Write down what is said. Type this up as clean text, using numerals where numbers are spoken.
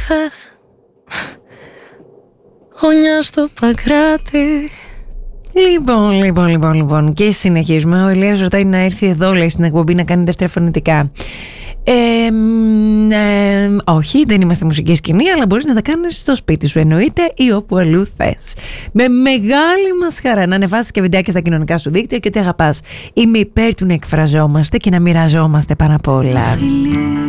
θες. Χωνιά στο Παγκράτη. Λοιπόν. Και συνεχίζουμε. Ο Ηλίας ρωτάει να έρθει εδώ, λέει, στην εκπομπή να κάνει δεύτερα φωνητικά. Όχι, δεν είμαστε μουσική σκηνή, αλλά μπορείς να τα κάνεις στο σπίτι σου, εννοείται, ή όπου αλλού θες. Με μεγάλη μας χαρά να ανεβάσεις και βιντεάκια στα κοινωνικά σου δίκτυα και ότι αγαπάς. Είμαι υπέρ του να εκφραζόμαστε και να μοιραζόμαστε πάνω απ' όλα.